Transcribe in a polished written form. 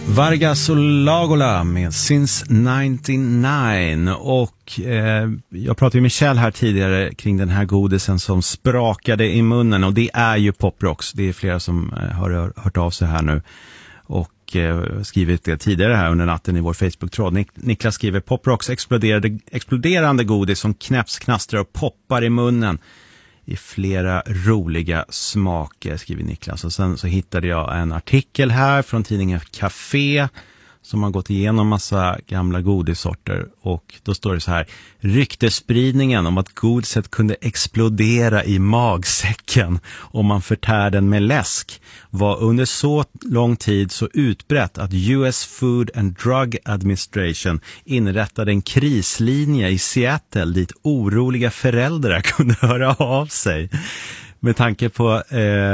Vargas och Lagola med Since 99 och jag pratade ju med Kjell här tidigare kring den här godisen som sprakade i munnen och det är ju Pop Rocks. Det är flera som har hört av sig här nu och skrivit det tidigare här under natten i vår Facebook-tråd. Niklas skriver Pop Rocks exploderande godis som knäpps, knastrar och poppar i munnen i flera roliga smaker, skriver Niklas. Och sen så hittade jag en artikel här från tidningen Café som har gått igenom massa gamla godissorter. Och då står det så här: ryktespridningen om att godiset kunde explodera i magsäcken om man förtär den med läsk var under så lång tid så utbrett att US Food and Drug Administration inrättade en krislinje i Seattle dit oroliga föräldrar kunde höra av sig. Med tanke på